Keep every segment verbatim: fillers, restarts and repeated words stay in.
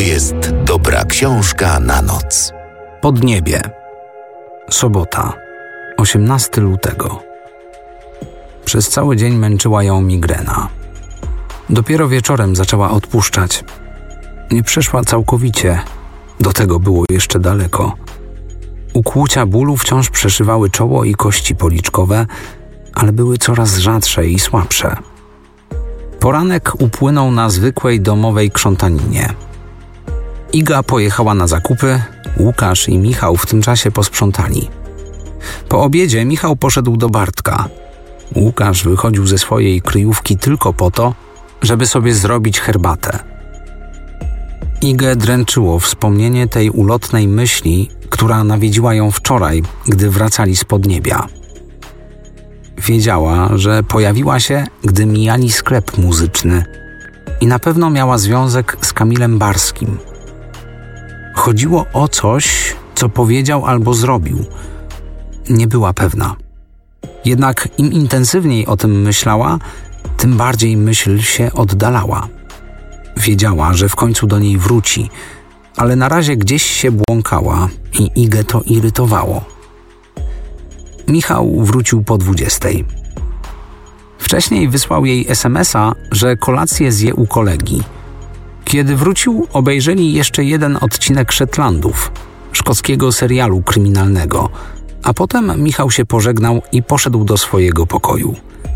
jest dobra książka na noc. Podniebie. Sobota, osiemnastego lutego. Przez cały dzień męczyła ją migrena. Dopiero wieczorem zaczęła odpuszczać. Nie przeszła całkowicie. Do tego było jeszcze daleko. Ukłucia bólu wciąż przeszywały czoło i kości policzkowe, ale były coraz rzadsze i słabsze. Poranek upłynął na zwykłej domowej krzątaninie. Iga pojechała na zakupy, Łukasz i Michał w tym czasie posprzątali. Po obiedzie Michał poszedł do Bartka. Łukasz wychodził ze swojej kryjówki tylko po to, żeby sobie zrobić herbatę. Igę dręczyło wspomnienie tej ulotnej myśli, która nawiedziła ją wczoraj, gdy wracali z podniebia. Wiedziała, że pojawiła się, gdy mijali sklep muzyczny i na pewno miała związek z Kamilem Barskim. Chodziło o coś, co powiedział albo zrobił. Nie była pewna. Jednak im intensywniej o tym myślała, tym bardziej myśl się oddalała. Wiedziała, że w końcu do niej wróci, ale na razie gdzieś się błąkała i Igę to irytowało. Michał wrócił po dwudziestej. Wcześniej wysłał jej es em es a, że kolację zje u kolegi. Kiedy wrócił, obejrzeli jeszcze jeden odcinek Szetlandów, szkockiego serialu kryminalnego, a potem Michał się pożegnał i poszedł do swojego pokoju.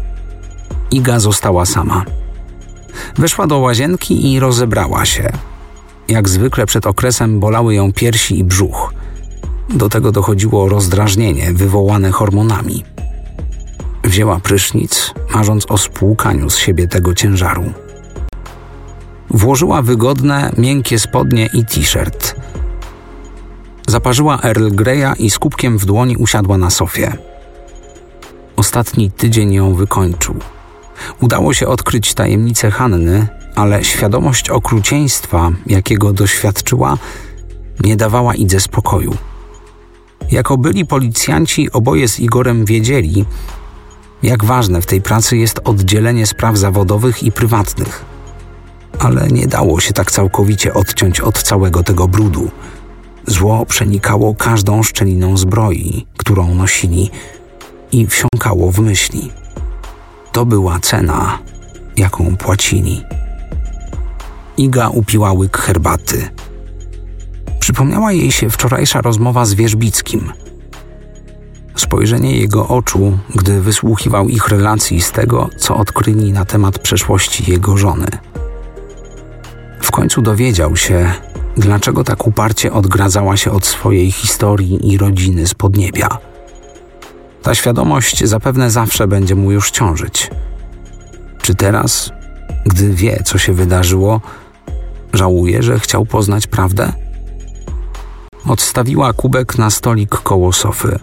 Iga została sama. Weszła do łazienki i rozebrała się. Jak zwykle przed okresem bolały ją piersi i brzuch. Do tego dochodziło rozdrażnienie wywołane hormonami. Wzięła prysznic, marząc o spłukaniu z siebie tego ciężaru. Włożyła wygodne, miękkie spodnie i t-shirt. Zaparzyła Earl Greya i z kubkiem w dłoni usiadła na sofie. Ostatni tydzień ją wykończył. Udało się odkryć tajemnicę Hanny, ale świadomość okrucieństwa, jakiego doświadczyła, nie dawała Idze spokoju. Jako byli policjanci, oboje z Igorem wiedzieli, jak ważne w tej pracy jest oddzielenie spraw zawodowych i prywatnych. Ale nie dało się tak całkowicie odciąć od całego tego brudu. Zło przenikało każdą szczeliną zbroi, którą nosili, i wsiąkało w myśli. To była cena, jaką płacili. Iga upiła łyk herbaty. Przypomniała jej się wczorajsza rozmowa z Wierzbickim. Spojrzenie jego oczu, gdy wysłuchiwał ich relacji z tego, co odkryli na temat przeszłości jego żony. W końcu dowiedział się, dlaczego tak uparcie odgradzała się od swojej historii i rodziny z podniebia. Ta świadomość zapewne zawsze będzie mu już ciążyć. Czy teraz, gdy wie, co się wydarzyło, żałuje, że chciał poznać prawdę? Odstawiła kubek na stolik koło sofy.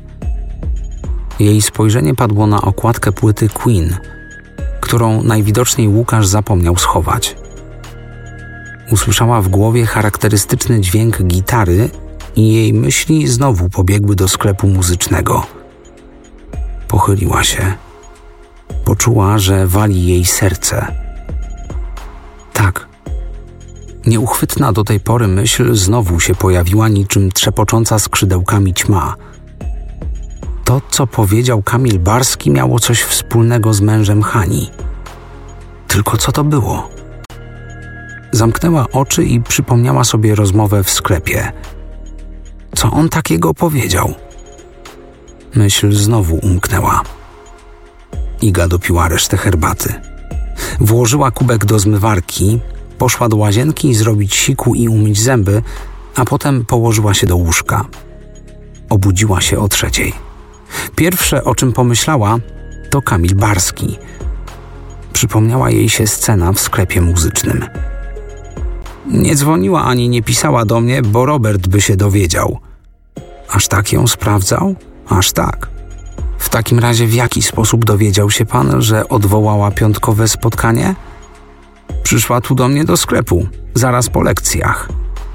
Jej spojrzenie padło na okładkę płyty Queen, którą najwidoczniej Łukasz zapomniał schować. Usłyszała w głowie charakterystyczny dźwięk gitary i jej myśli znowu pobiegły do sklepu muzycznego. Pochyliła się. Poczuła, że wali jej serce. Tak. Nieuchwytna do tej pory myśl znowu się pojawiła niczym trzepocząca skrzydełkami ćma. To, co powiedział Kamil Barski, miało coś wspólnego z mężem Hani. Tylko co to było? Zamknęła oczy i przypomniała sobie rozmowę w sklepie. Co on takiego powiedział? Myśl znowu umknęła. Iga dopiła resztę herbaty. Włożyła kubek do zmywarki, poszła do łazienki zrobić siku i umyć zęby, a potem położyła się do łóżka. Obudziła się o trzeciej. Pierwsze, o czym pomyślała, to Kamil Barski. Przypomniała jej się scena w sklepie muzycznym. Nie dzwoniła ani nie pisała do mnie, bo Robert by się dowiedział. Aż tak ją sprawdzał? Aż tak. W takim razie w jaki sposób dowiedział się pan, że odwołała piątkowe spotkanie? Przyszła tu do mnie do sklepu, zaraz po lekcjach.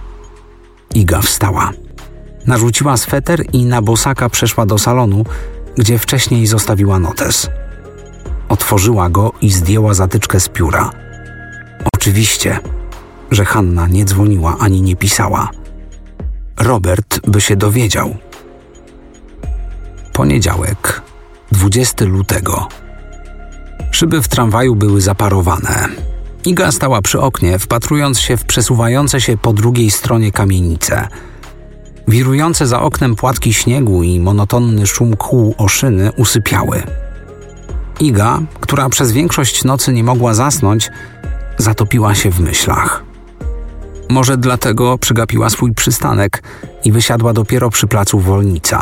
Iga wstała. Narzuciła sweter i na bosaka przeszła do salonu, gdzie wcześniej zostawiła notes. Otworzyła go i zdjęła zatyczkę z pióra. Oczywiście. że Hanna nie dzwoniła ani nie pisała. Robert by się dowiedział. Poniedziałek, dwudziestego lutego. Szyby w tramwaju były zaparowane. Iga stała przy oknie, wpatrując się w przesuwające się po drugiej stronie kamienice. Wirujące za oknem płatki śniegu i monotonny szum kół o szyny usypiały. Iga, która przez większość nocy nie mogła zasnąć, zatopiła się w myślach. Może dlatego przegapiła swój przystanek i wysiadła dopiero przy placu Wolnica.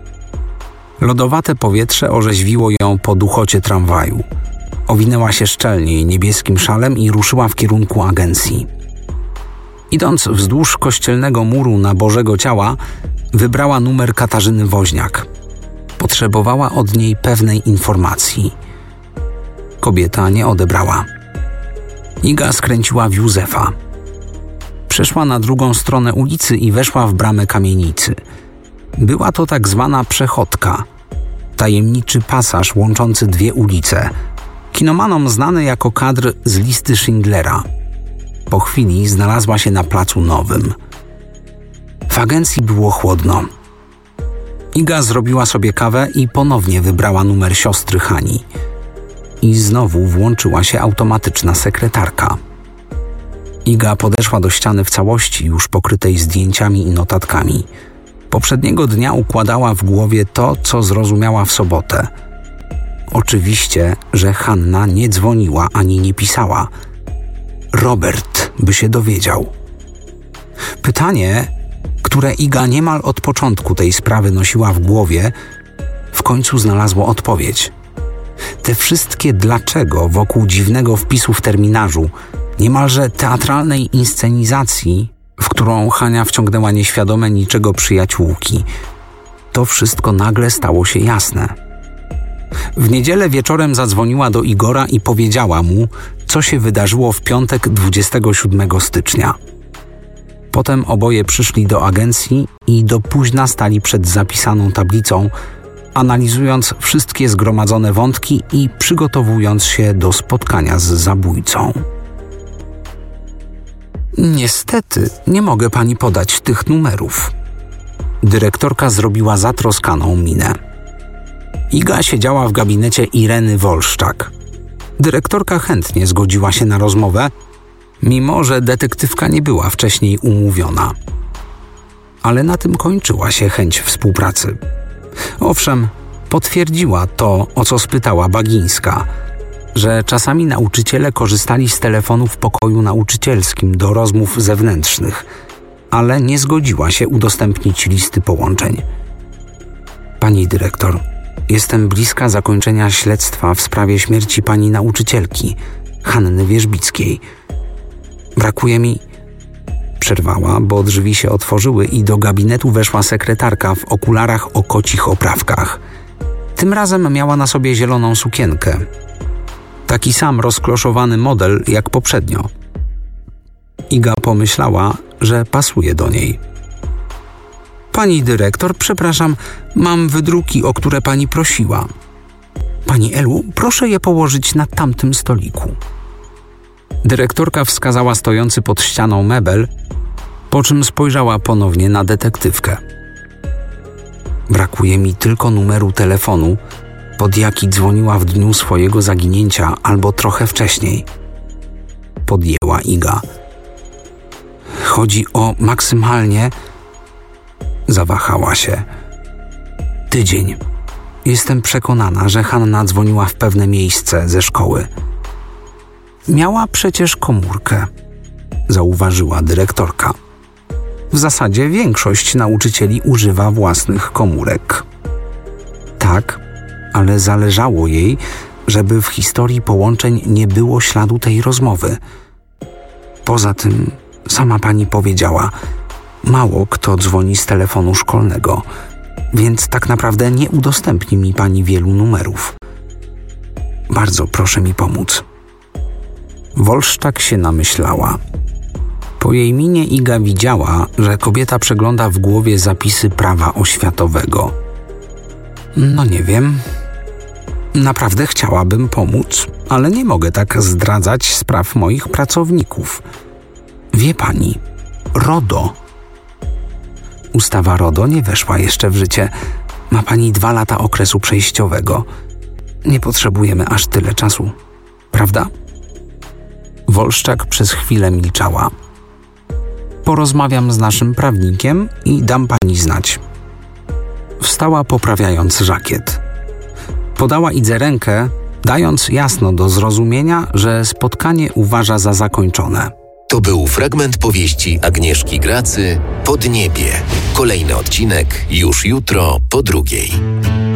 Lodowate powietrze orzeźwiło ją po duchocie tramwaju. Owinęła się szczelnie niebieskim szalem i ruszyła w kierunku agencji. Idąc wzdłuż kościelnego muru na Bożego Ciała, wybrała numer Katarzyny Woźniak. Potrzebowała od niej pewnej informacji. Kobieta nie odebrała. Iga skręciła w Józefa. Przeszła na drugą stronę ulicy i weszła w bramę kamienicy. Była to tak zwana przechodka, tajemniczy pasaż łączący dwie ulice, kinomanom znany jako kadr z listy Schindlera. Po chwili znalazła się na placu Nowym. W agencji było chłodno. Iga zrobiła sobie kawę i ponownie wybrała numer siostry Hani. I znowu włączyła się automatyczna sekretarka. Iga podeszła do ściany w całości, już pokrytej zdjęciami i notatkami. Poprzedniego dnia układała w głowie to, co zrozumiała w sobotę. Oczywiście, że Hanna nie dzwoniła ani nie pisała. Robert by się dowiedział. Pytanie, które Iga niemal od początku tej sprawy nosiła w głowie, w końcu znalazło odpowiedź. Te wszystkie dlaczego wokół dziwnego wpisu w terminarzu, niemalże teatralnej inscenizacji, w którą Hania wciągnęła nieświadome niczego przyjaciółki, to wszystko nagle stało się jasne. W niedzielę wieczorem zadzwoniła do Igora i powiedziała mu, co się wydarzyło w piątek dwudziestego siódmego stycznia. Potem oboje przyszli do agencji i do późna stali przed zapisaną tablicą, analizując wszystkie zgromadzone wątki i przygotowując się do spotkania z zabójcą. Niestety, nie mogę pani podać tych numerów. Dyrektorka zrobiła zatroskaną minę. Iga siedziała w gabinecie Ireny Wolszczak. Dyrektorka chętnie zgodziła się na rozmowę, mimo że detektywka nie była wcześniej umówiona. Ale na tym kończyła się chęć współpracy. Owszem, potwierdziła to, o co spytała Bagińska, że czasami nauczyciele korzystali z telefonu w pokoju nauczycielskim do rozmów zewnętrznych, ale nie zgodziła się udostępnić listy połączeń. Pani dyrektor, jestem bliska zakończenia śledztwa w sprawie śmierci pani nauczycielki, Hanny Wierzbickiej. Brakuje mi... Przerwała, bo drzwi się otworzyły i do gabinetu weszła sekretarka w okularach o kocich oprawkach. Tym razem miała na sobie zieloną sukienkę. Taki sam rozkloszowany model jak poprzednio. Iga pomyślała, że pasuje do niej. Pani dyrektor, przepraszam, mam wydruki, o które pani prosiła. Pani Elu, proszę je położyć na tamtym stoliku. Dyrektorka wskazała stojący pod ścianą mebel, po czym spojrzała ponownie na detektywkę. Brakuje mi tylko numeru telefonu, pod jaki dzwoniła w dniu swojego zaginięcia albo trochę wcześniej. Podjęła Iga. Chodzi o maksymalnie... Zawahała się. Tydzień. Jestem przekonana, że Hanna dzwoniła w pewne miejsce ze szkoły. Miała przecież komórkę, zauważyła dyrektorka. W zasadzie większość nauczycieli używa własnych komórek. Tak, ale zależało jej, żeby w historii połączeń nie było śladu tej rozmowy. Poza tym, sama pani powiedziała, mało kto dzwoni z telefonu szkolnego, więc tak naprawdę nie udostępni mi pani wielu numerów. Bardzo proszę mi pomóc. Wolszczak się namyślała. Po jej minie Iga widziała, że kobieta przegląda w głowie zapisy prawa oświatowego. No nie wiem. Naprawdę chciałabym pomóc, ale nie mogę tak zdradzać spraw moich pracowników. Wie pani, RODO. Ustawa RODO nie weszła jeszcze w życie. Ma pani dwa lata okresu przejściowego. Nie potrzebujemy aż tyle czasu, prawda? Wolszczak przez chwilę milczała. Porozmawiam z naszym prawnikiem i dam pani znać. Wstała, poprawiając żakiet. Podała Idze rękę, dając jasno do zrozumienia, że spotkanie uważa za zakończone. To był fragment powieści Agnieszki Gracy Podniebie. Kolejny odcinek już jutro po drugiej.